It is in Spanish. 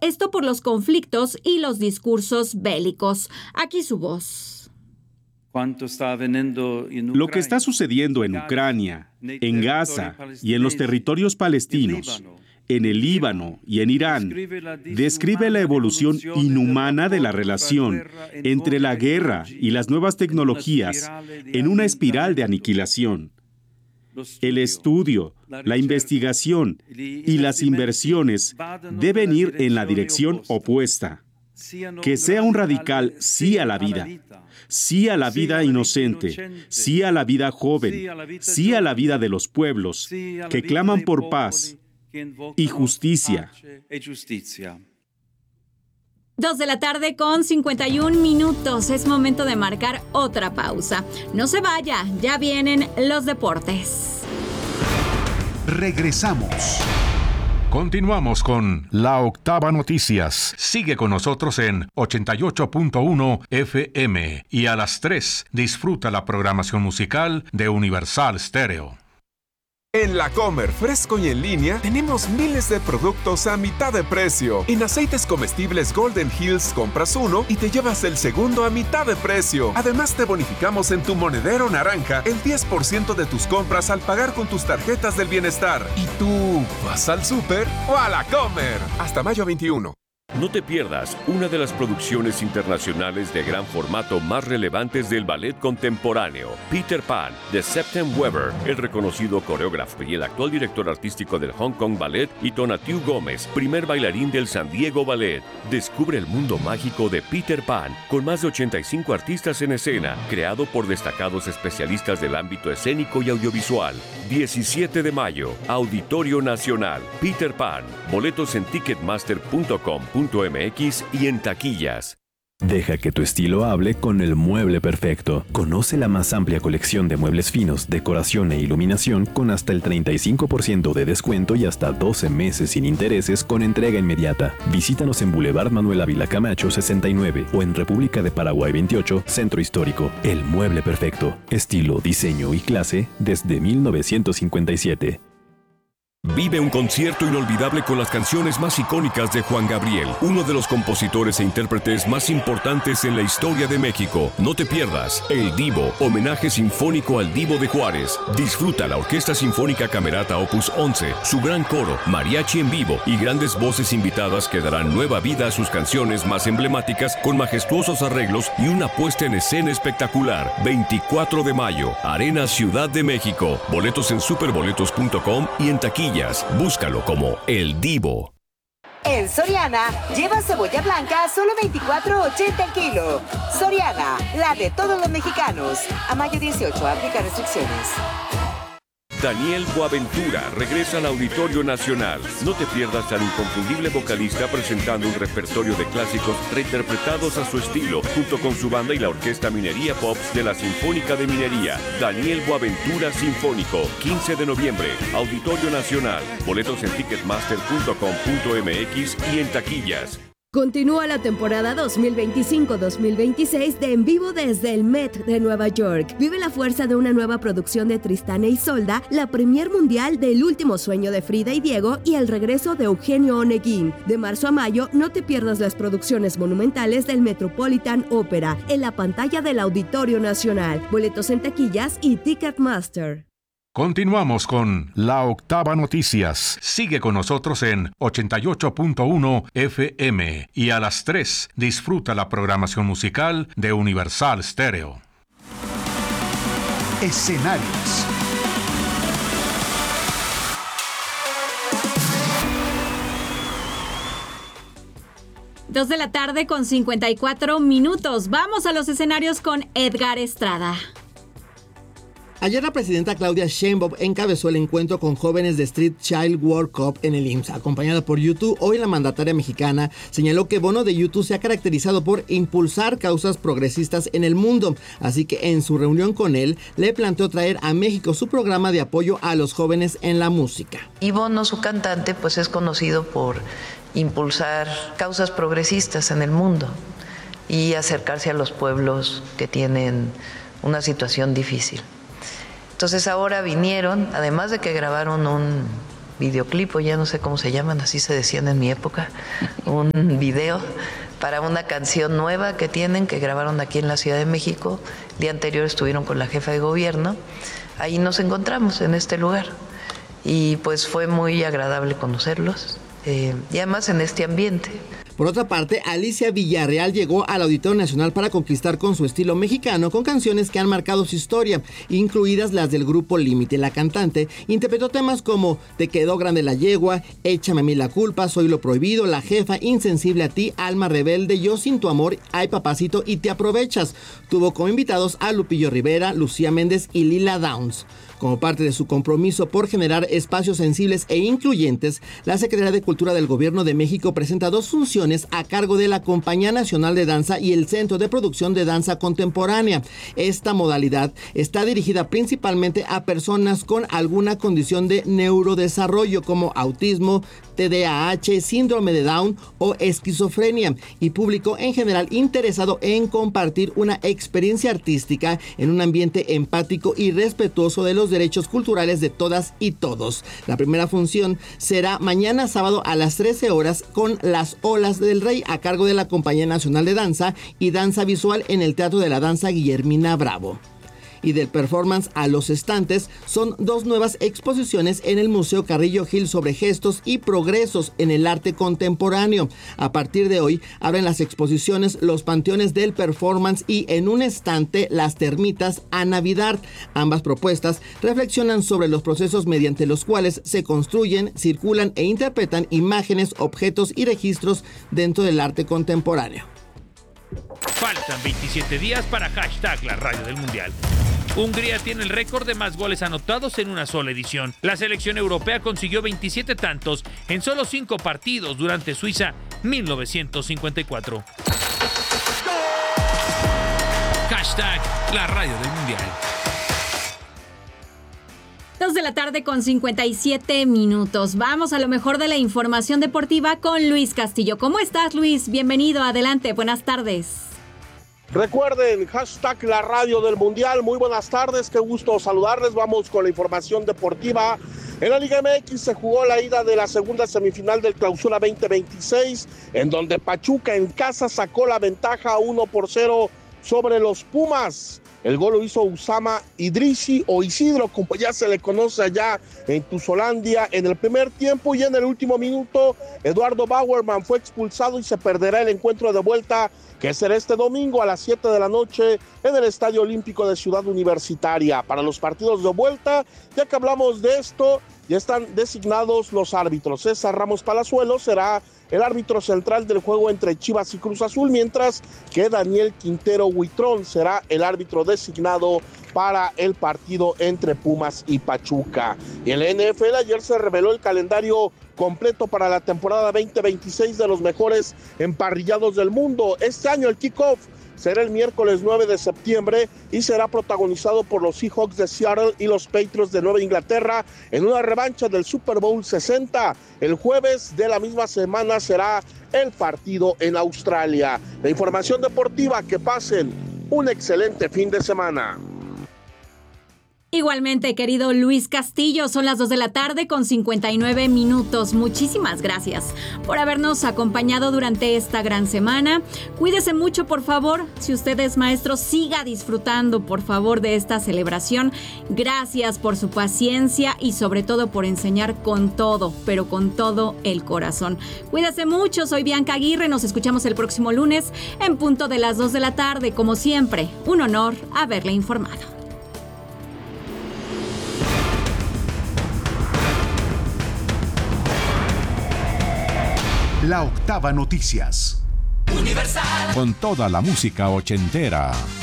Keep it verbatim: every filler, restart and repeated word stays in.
esto por los conflictos y los discursos bélicos. Aquí su voz. Lo que está sucediendo en Ucrania, en Gaza y en los territorios palestinos, en el Líbano y en Irán, describe la evolución inhumana de la relación entre la guerra y las nuevas tecnologías en una espiral de aniquilación. El estudio, la investigación y las inversiones deben ir en la dirección opuesta. Que sea un radical sí a la vida, sí a la vida inocente, sí a la vida joven, sí a la vida de los pueblos que claman por paz y justicia. Dos de la tarde con cincuenta y un minutos. Es momento de marcar otra pausa. No se vaya, ya vienen los deportes. Regresamos. Continuamos con La Octava Noticias. Sigue con nosotros en ochenta y ocho punto uno F M y a las tres disfruta la programación musical de Universal Stereo. En La Comer, fresco y en línea, tenemos miles de productos a mitad de precio. En aceites comestibles Golden Hills compras uno y te llevas el segundo a mitad de precio. Además, te bonificamos en tu monedero naranja el diez por ciento de tus compras al pagar con tus tarjetas del bienestar. ¿Y tú vas al súper o a La Comer? Hasta mayo veintiuno. No te pierdas una de las producciones internacionales de gran formato más relevantes del ballet contemporáneo, Peter Pan, de Septem Weber, el reconocido coreógrafo y el actual director artístico del Hong Kong Ballet, y Tonatiuh Gómez, primer bailarín del San Diego Ballet. Descubre el mundo mágico de Peter Pan, con más de ochenta y cinco artistas en escena, creado por destacados especialistas del ámbito escénico y audiovisual. diecisiete de mayo, Auditorio Nacional, Peter Pan. Boletos en ticketmaster punto com punto m x y en taquillas. Deja que tu estilo hable con el mueble perfecto. Conoce la más amplia colección de muebles finos, decoración e iluminación con hasta el treinta y cinco por ciento de descuento y hasta doce meses sin intereses con entrega inmediata. Visítanos en Boulevard Manuel Ávila Camacho sesenta y nueve o en República de Paraguay veintiocho, Centro Histórico. El mueble perfecto. Estilo, diseño y clase desde mil novecientos cincuenta y siete. Vive un concierto inolvidable con las canciones más icónicas de Juan Gabriel, uno de los compositores e intérpretes más importantes en la historia de México. No te pierdas El Divo, homenaje sinfónico al Divo de Juárez. Disfruta la Orquesta Sinfónica Camerata Opus once, su gran coro, mariachi en vivo y grandes voces invitadas que darán nueva vida a sus canciones más emblemáticas con majestuosos arreglos y una puesta en escena espectacular. veinticuatro de mayo, Arena Ciudad de México. Boletos en superboletos punto com y en taquilla. Búscalo como El Divo. En Soriana, lleva cebolla blanca a solo veinticuatro ochenta el kilo. Soriana, la de todos los mexicanos. A mayo dieciocho, aplica restricciones. Daniel Boaventura regresa al Auditorio Nacional. No te pierdas al inconfundible vocalista presentando un repertorio de clásicos reinterpretados a su estilo, junto con su banda y la Orquesta Minería Pops de la Sinfónica de Minería. Daniel Boaventura Sinfónico, quince de noviembre, Auditorio Nacional. Boletos en ticketmaster punto com punto m x y en taquillas. Continúa la temporada dos mil veinticinco dos mil veintiséis de En Vivo desde el Met de Nueva York. Vive la fuerza de una nueva producción de Tristán e Isolda, la premier mundial de El último sueño de Frida y Diego y el regreso de Eugenio Oneguín. De marzo a mayo, no te pierdas las producciones monumentales del Metropolitan Opera en la pantalla del Auditorio Nacional. Boletos en taquillas y Ticketmaster. Continuamos con La Octava Noticias. Sigue con nosotros en ochenta y ocho punto uno F M y a las tres disfruta la programación musical de Universal Stereo. Escenarios. Dos de la tarde con cincuenta y cuatro minutos. Vamos a los escenarios con Edgar Estrada. Ayer la presidenta Claudia Sheinbaum encabezó el encuentro con jóvenes de Street Child World Cup en el I M S S, acompañada por YouTube. Hoy la mandataria mexicana señaló que Bono de YouTube se ha caracterizado por impulsar causas progresistas en el mundo, así que en su reunión con él le planteó traer a México su programa de apoyo a los jóvenes en la música. Y Bono, su cantante, pues es conocido por impulsar causas progresistas en el mundo y acercarse a los pueblos que tienen una situación difícil. Entonces ahora vinieron, además de que grabaron un videoclip, o ya no sé cómo se llaman, así se decían en mi época, un video para una canción nueva que tienen, que grabaron aquí en la Ciudad de México. El día anterior estuvieron con la jefa de gobierno. Ahí nos encontramos, en este lugar. Y pues fue muy agradable conocerlos, eh, y además en este ambiente. Por otra parte, Alicia Villarreal llegó al Auditorio Nacional para conquistar con su estilo mexicano, con canciones que han marcado su historia, incluidas las del grupo Límite. La cantante interpretó temas como Te quedó grande la yegua, Échame a mí la culpa, Soy lo prohibido, La jefa, Insensible a ti, Alma rebelde, Yo sin tu amor, Ay papacito y Te aprovechas. Tuvo como invitados a Lupillo Rivera, Lucía Méndez y Lila Downs. Como parte de su compromiso por generar espacios sensibles e incluyentes, la Secretaría de Cultura del Gobierno de México presenta dos funciones a cargo de la Compañía Nacional de Danza y el Centro de Producción de Danza Contemporánea. Esta modalidad está dirigida principalmente a personas con alguna condición de neurodesarrollo como autismo, T D A H, síndrome de Down o esquizofrenia, y público en general interesado en compartir una experiencia artística en un ambiente empático y respetuoso de los derechos culturales de todas y todos. La primera función será mañana sábado a las trece horas con Las Olas del Rey, a cargo de la Compañía Nacional de Danza y Danza Visual en el Teatro de la Danza Guillermina Bravo. Y del performance a los estantes son dos nuevas exposiciones en el Museo Carrillo Gil sobre gestos y progresos en el arte contemporáneo. A partir de hoy abren las exposiciones Los Panteones del Performance y en un estante Las Termitas a Navidad. Ambas propuestas reflexionan sobre los procesos mediante los cuales se construyen, circulan e interpretan imágenes, objetos y registros dentro del arte contemporáneo. Faltan veintisiete días para hashtag la radio del Mundial. Hungría tiene el récord de más goles anotados en una sola edición. La selección europea consiguió veintisiete tantos en solo cinco partidos durante Suiza mil novecientos cincuenta y cuatro. Hashtag la radio del Mundial. dos de la tarde con cincuenta y siete minutos. Vamos a lo mejor de la información deportiva con Luis Castillo. ¿Cómo estás, Luis? Bienvenido, adelante, buenas tardes. Recuerden, hashtag la radio del Mundial. Muy buenas tardes, qué gusto saludarles. Vamos con la información deportiva. En la Liga M X se jugó la ida de la segunda semifinal del Clausura veinte veintiséis, en donde Pachuca en casa sacó la ventaja uno por cero sobre los Pumas. El gol lo hizo Usama Idrisi, o Isidro, como ya se le conoce allá en Tuzolandia, en el primer tiempo, y en el último minuto Eduardo Bauerman fue expulsado y se perderá el encuentro de vuelta, que será este domingo a las siete de la noche en el Estadio Olímpico de Ciudad Universitaria. Para los partidos de vuelta, ya que hablamos de esto, ya están designados los árbitros. César Ramos Palazuelos será el árbitro central del juego entre Chivas y Cruz Azul, mientras que Daniel Quintero Huitrón será el árbitro designado para el partido entre Pumas y Pachuca. Y en la N F L ayer se reveló el calendario completo para la temporada veinte veintiséis de los mejores emparrillados del mundo. Este año el kickoff será el miércoles nueve de septiembre y será protagonizado por los Seahawks de Seattle y los Patriots de Nueva Inglaterra en una revancha del Super Bowl sesenta. El jueves de la misma semana será el partido en Australia. La información deportiva, que pasen un excelente fin de semana. Igualmente, querido Luis Castillo, son las dos de la tarde con cincuenta y nueve minutos. Muchísimas gracias por habernos acompañado durante esta gran semana. Cuídese mucho, por favor. Si usted es maestro, siga disfrutando, por favor, de esta celebración. Gracias por su paciencia y sobre todo por enseñar con todo, pero con todo el corazón. Cuídese mucho, soy Bianca Aguirre. Nos escuchamos el próximo lunes en punto de las dos de la tarde. Como siempre, un honor haberle informado. La Octava Noticias. Universal. Con toda la música ochentera.